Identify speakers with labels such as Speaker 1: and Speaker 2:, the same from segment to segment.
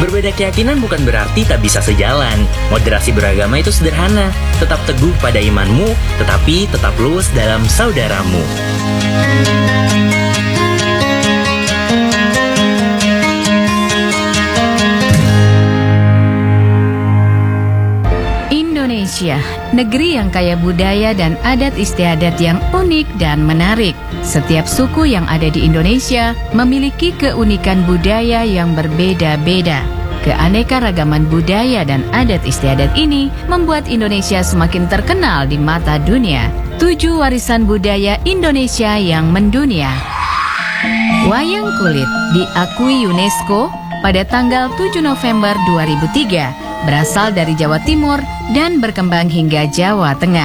Speaker 1: Berbeda keyakinan bukan berarti tak bisa sejalan. Moderasi beragama itu sederhana. Tetap teguh pada imanmu, tetapi tetap luwes dalam saudaramu.
Speaker 2: Indonesia, negeri yang kaya budaya dan adat istiadat yang unik dan menarik. Setiap suku yang ada di Indonesia memiliki keunikan budaya yang berbeda-beda. Keanekaragaman budaya dan adat istiadat ini membuat Indonesia semakin terkenal di mata dunia. 7 warisan budaya Indonesia yang mendunia. Wayang kulit diakui UNESCO pada tanggal 7 November 2003. Berasal dari Jawa Timur dan berkembang hingga Jawa Tengah.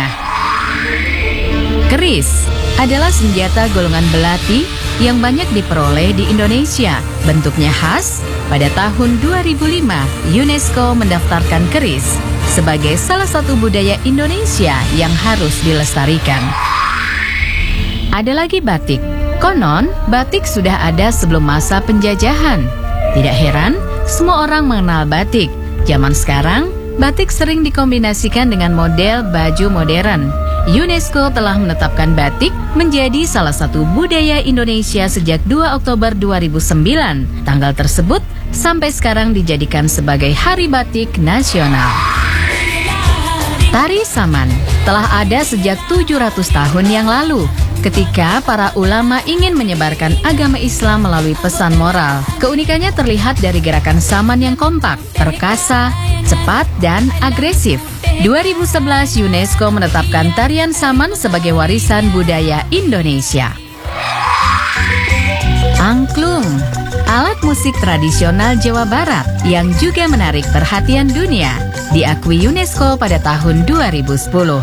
Speaker 2: Keris adalah senjata golongan belati yang banyak diperoleh di Indonesia. Bentuknya khas. Pada tahun 2005, UNESCO mendaftarkan keris sebagai salah satu budaya Indonesia yang harus dilestarikan. Ada lagi batik. Konon, batik sudah ada sebelum masa penjajahan. Tidak heran, semua orang mengenal batik. Zaman sekarang, batik sering dikombinasikan dengan model baju modern. UNESCO telah menetapkan batik menjadi salah satu budaya Indonesia sejak 2 Oktober 2009. Tanggal tersebut sampai sekarang dijadikan sebagai Hari Batik Nasional. Tari Saman telah ada sejak 700 tahun yang lalu. Ketika para ulama ingin menyebarkan agama Islam melalui pesan moral. Keunikannya terlihat dari gerakan saman yang kompak, perkasa, cepat, dan agresif. 2011 UNESCO menetapkan tarian saman sebagai warisan budaya Indonesia. Angklung, alat musik tradisional Jawa Barat yang juga menarik perhatian dunia, diakui UNESCO pada tahun 2010.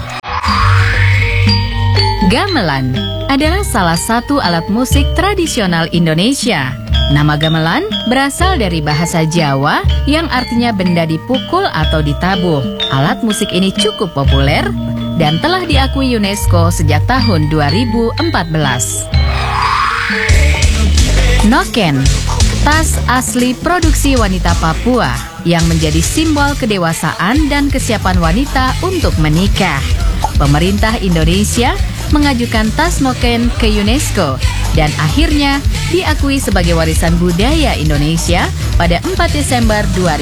Speaker 2: Gamelan adalah salah satu alat musik tradisional Indonesia. Nama gamelan berasal dari bahasa Jawa yang artinya benda dipukul atau ditabuh. Alat musik ini cukup populer dan telah diakui UNESCO sejak tahun 2014. Noken, tas asli produksi wanita Papua yang menjadi simbol kedewasaan dan kesiapan wanita untuk menikah. Pemerintah Indonesia mengajukan tas Noken ke UNESCO dan akhirnya diakui sebagai warisan budaya Indonesia pada 4 Desember 2000.